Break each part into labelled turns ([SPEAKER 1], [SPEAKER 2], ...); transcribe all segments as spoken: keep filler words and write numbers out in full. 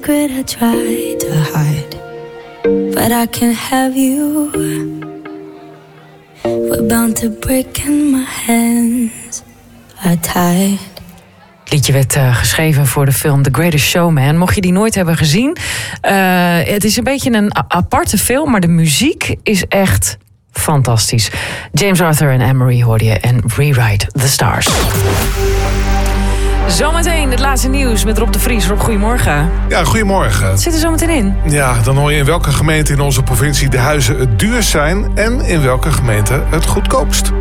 [SPEAKER 1] I try to hide, but I can't have you. We're bound to break and my hands are tied.
[SPEAKER 2] Het liedje werd uh, geschreven voor de film The Greatest Showman. Mocht je die nooit hebben gezien. Uh, het is een beetje een a- aparte film, maar de muziek is echt fantastisch. James Arthur en Anne-Marie hoorde je en Rewrite the Stars. Zometeen het laatste nieuws met Rob de Vries. Rob, goedemorgen.
[SPEAKER 3] Ja, goedemorgen.
[SPEAKER 2] Wat zit er zometeen in?
[SPEAKER 3] Ja, dan hoor je in welke gemeente in onze provincie de huizen het duurst zijn en in welke gemeente het goedkoopst.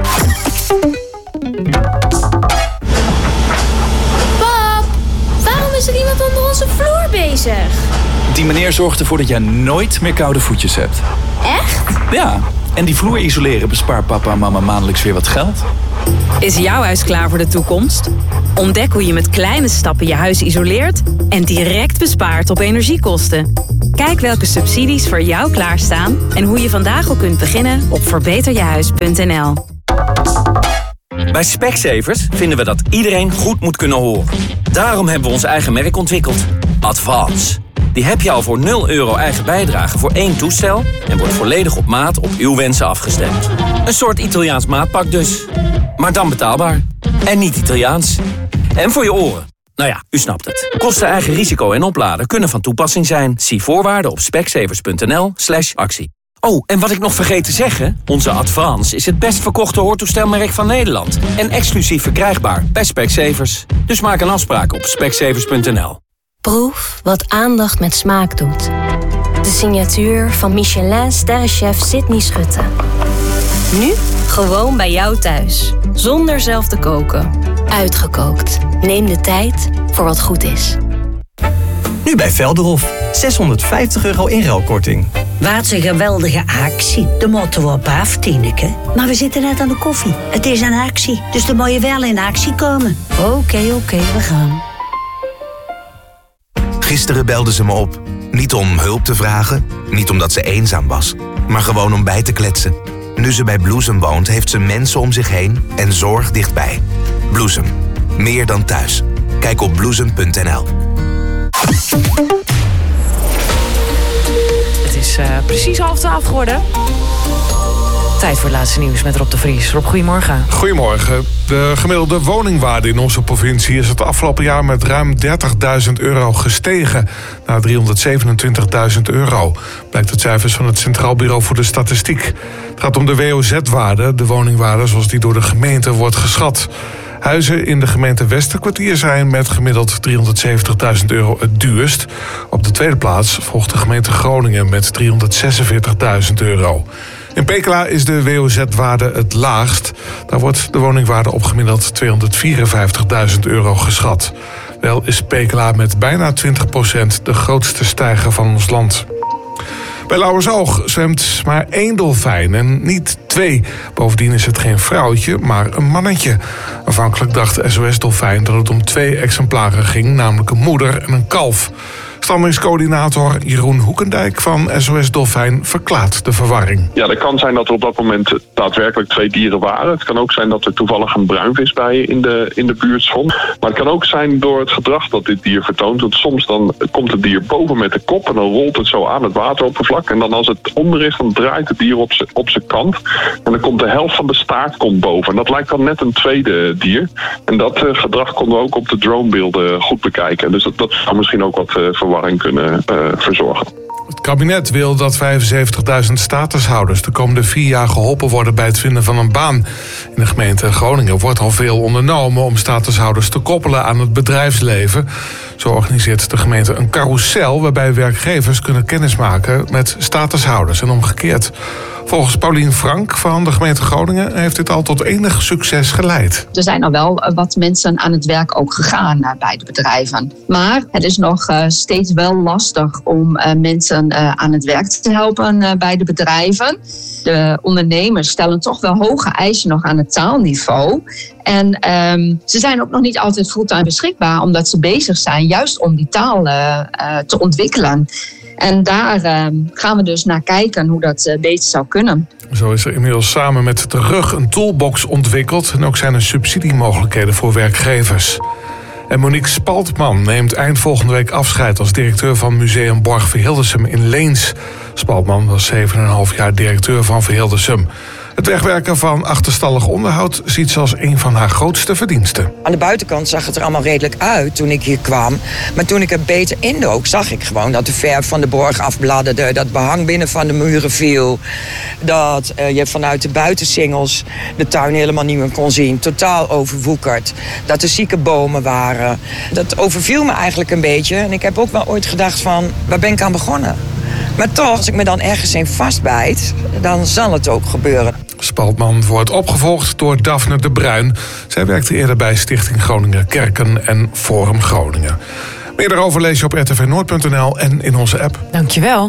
[SPEAKER 4] Pap, waarom is er iemand onder onze vloer bezig?
[SPEAKER 5] Die meneer zorgt ervoor dat jij nooit meer koude voetjes hebt.
[SPEAKER 4] Echt?
[SPEAKER 5] Ja, en die vloer isoleren bespaart papa en mama maandelijks weer wat geld.
[SPEAKER 6] Is jouw huis klaar voor de toekomst? Ontdek hoe je met kleine stappen je huis isoleert en direct bespaart op energiekosten. Kijk welke subsidies voor jou klaarstaan en hoe je vandaag al kunt beginnen op verbeter je huis punt n l.
[SPEAKER 7] Bij Specsavers vinden we dat iedereen goed moet kunnen horen. Daarom hebben we ons eigen merk ontwikkeld. Advance. Die heb je al voor nul euro eigen bijdrage voor één toestel en wordt volledig op maat op uw wensen afgestemd. Een soort Italiaans maatpak dus. Maar dan betaalbaar. En niet Italiaans. En voor je oren. Nou ja, u snapt het. Kosten, eigen risico en opladen kunnen van toepassing zijn. Zie voorwaarden op specsavers punt n l slash actie. Oh, en wat ik nog vergeet te zeggen. Onze Advance is het best verkochte hoortoestelmerk van Nederland. En exclusief verkrijgbaar bij Specsavers. Dus maak een afspraak op specsavers punt n l.
[SPEAKER 8] Proef wat aandacht met smaak doet. De signatuur van Michelin-sterrenchef Sydney Schutte. Nu gewoon bij jou thuis. Zonder zelf te koken. Uitgekookt. Neem de tijd voor wat goed is.
[SPEAKER 9] Nu bij Velderhof. zeshonderdvijftig euro inruilkorting.
[SPEAKER 10] Wat een geweldige actie. De moeten we op af, Tineke. Maar we zitten net aan de koffie. Het is een actie, dus dan moet je wel in actie komen.
[SPEAKER 8] Oké, okay, oké, okay, we gaan.
[SPEAKER 11] Gisteren belde ze me op. Niet om hulp te vragen, niet omdat ze eenzaam was, maar gewoon om bij te kletsen. Nu ze bij Bloesem woont, heeft ze mensen om zich heen en zorg dichtbij. Bloesem. Meer dan thuis. Kijk op bloesem punt n l.
[SPEAKER 2] Het is uh, precies half twaalf geworden. Tijd voor het laatste nieuws met Rob de Vries. Rob, goedemorgen.
[SPEAKER 3] Goedemorgen. De gemiddelde woningwaarde in onze provincie is het afgelopen jaar met ruim dertigduizend euro gestegen naar driehonderdzevenentwintigduizend euro. Blijkt uit cijfers van het Centraal Bureau voor de Statistiek. Het gaat om de W O Z-waarde, de woningwaarde zoals die door de gemeente wordt geschat. Huizen in de gemeente Westerkwartier zijn met gemiddeld driehonderdzeventigduizend euro het duurst. Op de tweede plaats volgt de gemeente Groningen met driehonderdzesenveertigduizend euro. In Pekela is de W O Z-waarde het laagst. Daar wordt de woningwaarde op gemiddeld tweehonderdvierenvijftigduizend euro geschat. Wel is Pekela met bijna twintig procent de grootste stijger van ons land. Bij Lauwersoog zwemt maar één dolfijn en niet twee. Bovendien is het geen vrouwtje, maar een mannetje. Aanvankelijk dacht S O S Dolfijn dat het om twee exemplaren ging, namelijk een moeder en een kalf. Stammingscoördinator Jeroen Hoekendijk van S O S Dolfijn verklaart de verwarring.
[SPEAKER 12] Ja, het kan zijn dat er op dat moment daadwerkelijk twee dieren waren. Het kan ook zijn dat er toevallig een bruinvis bij in de, in de buurt stond. Maar het kan ook zijn door het gedrag dat dit dier vertoont. Want soms dan komt het dier boven met de kop en dan rolt het zo aan het wateroppervlak. En dan als het onder is, dan draait het dier op zijn kant. En dan komt de helft van de staart komt boven. En dat lijkt dan net een tweede dier. En dat uh, gedrag konden we ook op de dronebeelden goed bekijken. Dus dat, dat zou misschien ook wat uh, verwarring kunnen uh, verzorgen.
[SPEAKER 3] Het kabinet wil dat vijfenzeventigduizend statushouders de komende vier jaar geholpen worden bij het vinden van een baan. In de gemeente Groningen wordt al veel ondernomen om statushouders te koppelen aan het bedrijfsleven. Zo organiseert de gemeente een carousel waarbij werkgevers kunnen kennismaken met statushouders en omgekeerd. Volgens Paulien Frank van de gemeente Groningen heeft dit al tot enig succes geleid.
[SPEAKER 13] Er zijn al wel wat mensen aan het werk ook gegaan uh, bij de bedrijven. Maar het is nog uh, steeds wel lastig om uh, mensen uh, aan het werk te helpen uh, bij de bedrijven. De ondernemers stellen toch wel hoge eisen nog aan het taalniveau. En um, ze zijn ook nog niet altijd fulltime beschikbaar, omdat ze bezig zijn juist om die taal uh, uh, te ontwikkelen. En daar uh, gaan we dus naar kijken hoe dat uh, beter zou kunnen.
[SPEAKER 3] Zo is er inmiddels samen met de R U G een toolbox ontwikkeld en ook zijn er subsidiemogelijkheden voor werkgevers. En Monique Spaltman neemt eind volgende week afscheid als directeur van Museum Borg Verhildesum in Leens. Spaltman was zeven en een half jaar directeur van Verhildesum. Het wegwerken van achterstallig onderhoud ziet ze als een van haar grootste verdiensten.
[SPEAKER 14] Aan de buitenkant zag het er allemaal redelijk uit toen ik hier kwam. Maar toen ik er beter indook, zag ik gewoon dat de verf van de borg afbladderde. Dat behang binnen van de muren viel. Dat uh, je vanuit de buitensingels de tuin helemaal niet meer kon zien. Totaal overwoekerd. Dat er zieke bomen waren. Dat overviel me eigenlijk een beetje. En ik heb ook wel ooit gedacht van, waar ben ik aan begonnen? Maar toch, als ik me dan ergens in vastbijt, dan zal het ook gebeuren.
[SPEAKER 3] Spaltman wordt opgevolgd door Daphne de Bruin. Zij werkte eerder bij Stichting Groninger Kerken en Forum Groningen. Meer daarover lees je op r t v noord punt n l en in onze app.
[SPEAKER 2] Dankjewel.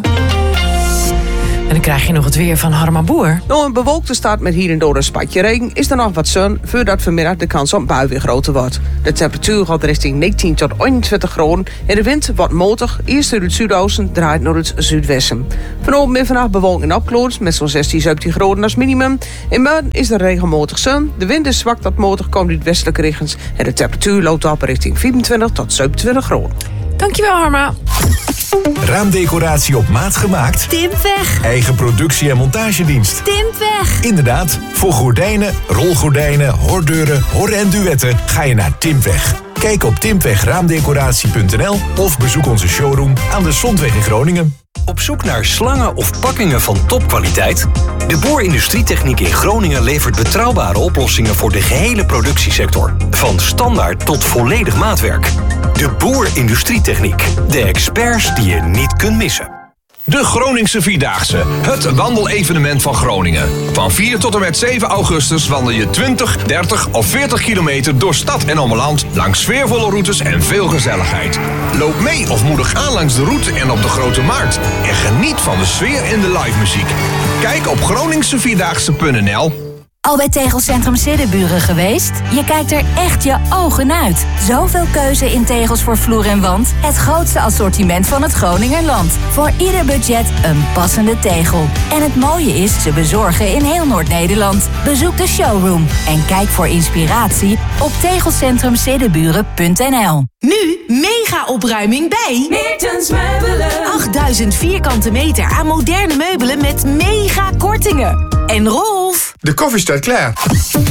[SPEAKER 2] En dan krijg je nog het weer van Harma Boer.
[SPEAKER 15] Door een bewolkte start met hier en door een spatje regen is er nog wat zon, voordat vanmiddag de kans op bui weer groter wordt. De temperatuur gaat richting negentien tot eenentwintig graden en de wind wordt matig, eerst uit het zuidoosten, draait naar het zuidwesten. Vanavond en vannacht bewolking en opklaringen met zo'n zestien, zeventien graden als minimum. In Muiden is er regelmatig zon, de wind is zwak tot matig, komt uit westelijke richtingen en de temperatuur loopt op richting vierentwintig tot zevenentwintig graden.
[SPEAKER 2] Dankjewel, Harma.
[SPEAKER 16] Raamdecoratie op maat gemaakt?
[SPEAKER 17] Timpweg.
[SPEAKER 16] Eigen productie- en montagedienst?
[SPEAKER 17] Timpweg.
[SPEAKER 16] Inderdaad, voor gordijnen, rolgordijnen, hordeuren, hor- en duetten ga je naar Timpweg. Kijk op timpweg raamdecoratie punt n l of bezoek onze showroom aan de Zondweg in Groningen.
[SPEAKER 18] Op zoek naar slangen of pakkingen van topkwaliteit? De Boer Industrietechniek in Groningen levert betrouwbare oplossingen voor de gehele productiesector. Van standaard tot volledig maatwerk. De Boer Industrietechniek. De experts die je niet kunt missen.
[SPEAKER 19] De Groningse Vierdaagse, het wandelevenement van Groningen. Van vier tot en met zeven augustus wandel je twintig, dertig of veertig kilometer door stad en omland... langs sfeervolle routes en veel gezelligheid. Loop mee of moedig aan langs de route en op de Grote Markt. En geniet van de sfeer en de live muziek. Kijk op groningse vierdaagse punt n l.
[SPEAKER 17] Al bij Tegelcentrum Siddeburen geweest? Je kijkt er echt je ogen uit. Zoveel keuze in tegels voor vloer en wand. Het grootste assortiment van het Groningerland. Voor ieder budget een passende tegel. En het mooie is, ze bezorgen in heel Noord-Nederland. Bezoek de showroom en kijk voor inspiratie op tegelcentrum siddeburen punt n l.
[SPEAKER 20] Nu mega opruiming bij
[SPEAKER 21] Meertens Meubelen.
[SPEAKER 20] achtduizend vierkante meter aan moderne meubelen met mega kortingen. En Rolf,
[SPEAKER 22] de koffie staat klaar.